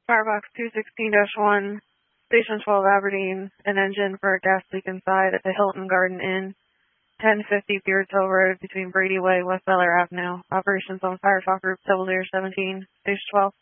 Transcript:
Firebox 216-1, Station 12 Aberdeen, an engine for a gas leak inside at the Hilton Garden Inn, 1050 Beards Hill Road between Brady Way, West Beller Avenue. Operations on Firefox Group 0017, Station 12.